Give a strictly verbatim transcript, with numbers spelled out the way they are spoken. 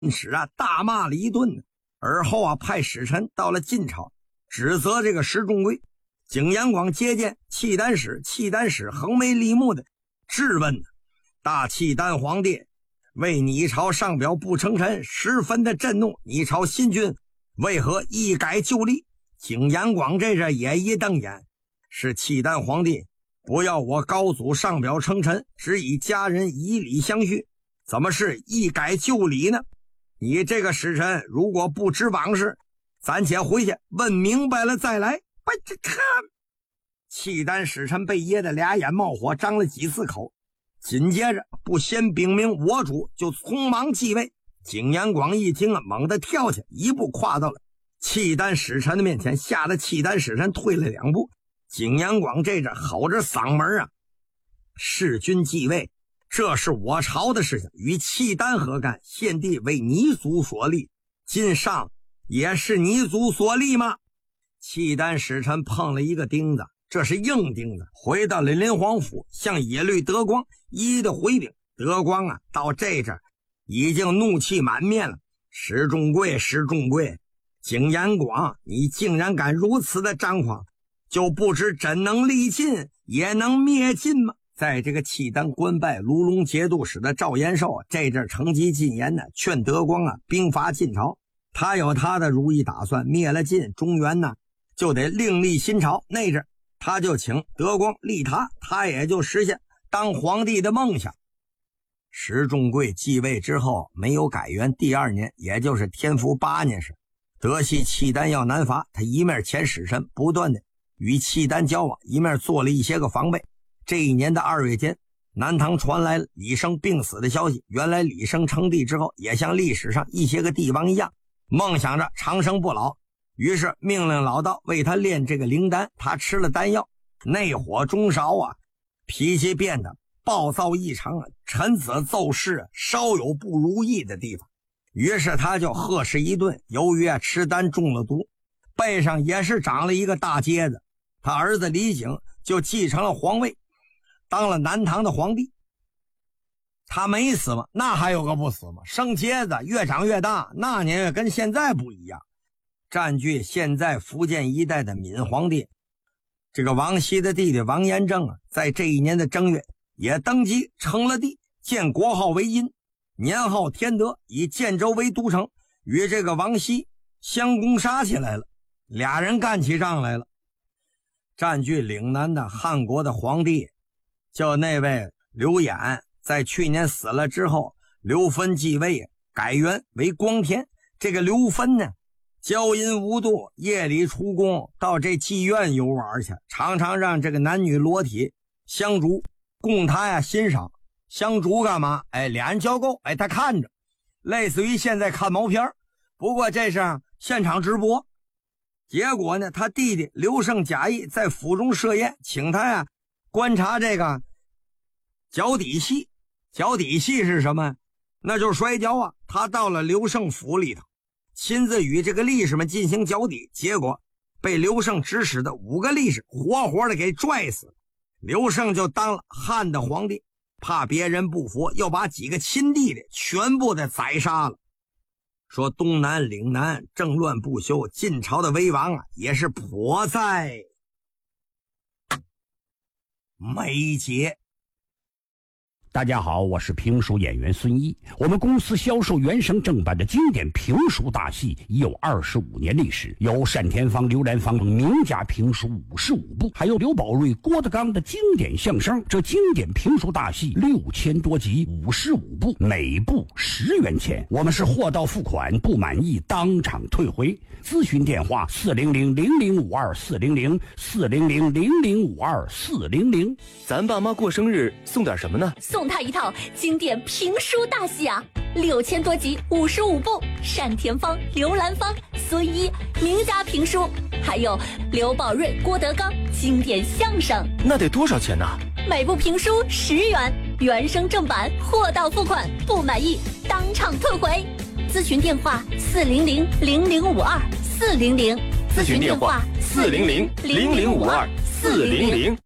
使啊大骂了一顿，而后啊派使臣到了晋朝，指责这个石重贵。景延广接见契丹使，契丹使横眉立目的质问：大契丹皇帝为你朝上表不称臣，十分的震怒，你朝新君为何一改旧例？景延广这是也一瞪眼，是契丹皇帝不要我高祖上表称臣，只以家人以礼相续，怎么是一改旧礼呢？你这个使臣如果不知往事，暂且回去问明白了再来。哎，这看契丹使臣被噎得俩眼冒火，张了几次口，紧接着不先禀明我主，就匆忙继位。景延广一听啊，猛地跳起，一步跨到了契丹使臣的面前，吓得契丹使臣退了两步。景延广这着吼着嗓门啊，弑君继位，这是我朝的事情，与契丹何干？献帝为你族所立，今上也是你族所立吗？契丹使臣碰了一个钉子，这是硬钉子，回到了林皇府，向耶律德光一一的回禀。德光啊，到这阵已经怒气满面了。石重贵，石重贵，景延广，你竟然敢如此的张狂，就不知怎能立晋，也能灭晋吗？在这个契丹官拜卢龙节度使的赵延寿这阵乘机进言呢，劝德光啊兵伐晋朝。他有他的如意打算，灭了晋，中原呢就得另立新朝。那阵他就请德光立他，他也就实现当皇帝的梦想。石重贵继位之后没有改元，第二年也就是天福八年时，德系契丹要南伐，他一面遣使臣不断的与契丹交往，一面做了一些个防备。这一年的二月间，南唐传来李生病死的消息。原来李生称帝之后，也像历史上一些个帝王一样，梦想着长生不老，于是命令老道为他炼这个灵丹。他吃了丹药，内火中烧啊，脾气变得暴躁异常啊，臣子奏事稍有不如意的地方。于是他就喝食一顿，由于啊吃丹中了毒，背上也是长了一个大疖子。他儿子李景就继承了皇位，当了南唐的皇帝。他没死吗？那还有个不死吗？生疖子越长越大，那年月跟现在不一样，占据现在福建一带的闽皇帝。这个王熙的弟弟王延政啊，在这一年的正月也登基称了帝，建国号为殷，年号天德，以建州为都城，与这个王熙相攻杀起来了，俩人干起仗来了。占据岭南的汉国的皇帝叫那位刘演，在去年死了之后，刘芬继位，改元为光天。这个刘芬呢，骄淫无度，夜里出宫到这妓院游玩去，常常让这个男女裸体相逐，供他呀欣赏。相逐干嘛？哎，俩人交媾，哎，他看着，类似于现在看毛片，不过这是现场直播。结果呢，他弟弟刘胜假意在府中设宴，请他呀观察这个脚底戏。脚底戏是什么？那就是摔跤啊。他到了刘胜府里头，亲自与这个力士们进行脚底，结果被刘胜指使的五个力士活活的给拽死了。刘胜就当了汉的皇帝，怕别人不服，又把几个亲弟弟全部的宰杀了。说东南岭南政乱不休，晋朝的危亡啊也是迫在眉睫。 大家好，我是评书演员孙一。我们公司销售原声正版的经典评书大戏已有二十五年历史，有单田芳、刘兰芳名家评书五十五部，还有刘宝瑞、郭德纲的经典相声。这经典评书大戏六千多集，五十五部，每部十元钱。我们是货到付款，不满意当场退回。咨询电话：四零零零零五二四零零四零零零零五二四零零。 咱爸妈过生日送点什么呢？ 送他一套经典评书大戏啊，六千多集，五十五部，单田芳、刘兰芳、孙一名家评书，还有刘宝瑞、郭德纲经典相声。 那得多少钱呢？ 每部评书十元，原声正版，货到付款，不满意当场退回。咨询电话：四零零零零五二四零零。 咨询电话：四零零零零五二四零零。